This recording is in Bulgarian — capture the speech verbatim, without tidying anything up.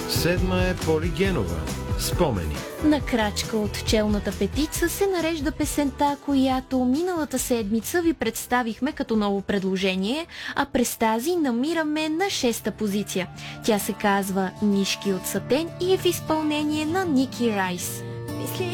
Седма е Поли Генова. Спомени. На крачка от челната петица се нарежда песента, която миналата седмица ви представихме като ново предложение, а през тази намираме на шеста позиция. Тя се казва "Мишки от сатен" и е в изпълнение на Ники Райс.